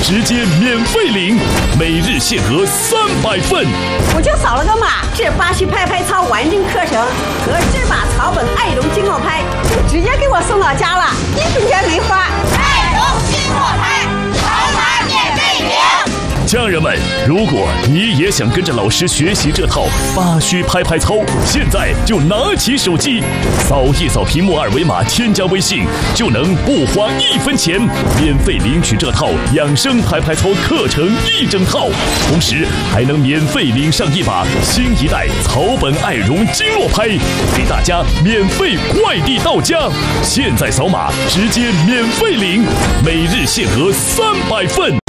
直接免费领，每日限额300份。 我就扫了个码，这巴西拍拍操完整课程和这把草本爱绒经络拍就直接给我送到家了，1分钱没花。 爱绒经络拍，扫码免费领。 家人们，如果你也想跟着老师学习这套巴西拍拍操，现在就拿起手机，扫一扫屏幕2维码，添加微信，就能不花1分钱，免费领取这套养生拍拍操课程1整套，同时还能免费领上一把新一代草本爱绒经络拍，给大家免费快递到家。现在扫码直接免费领，每日限额300份。